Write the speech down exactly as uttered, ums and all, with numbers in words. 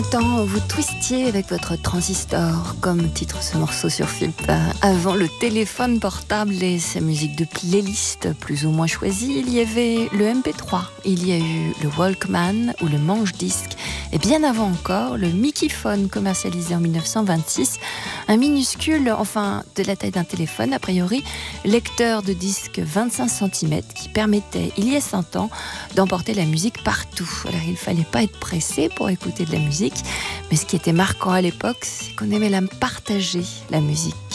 Temps vous twistiez avec votre transistor, comme titre ce morceau sur Philippe. Avant le téléphone portable et sa musique de playlist plus ou moins choisie, il y avait le M P trois, il y a eu le Walkman ou le manche-disque, et bien avant encore, le Mickeyphone commercialisé en dix-neuf cent vingt-six, un minuscule, enfin de la taille d'un téléphone, a priori, lecteur de disque vingt-cinq centimètres qui permettait, il y a cent ans, d'emporter la musique partout. Alors il ne fallait pas être pressé pour écouter de la musique, mais ce qui était marquant à l'époque, c'est qu'on aimait la partager, la musique.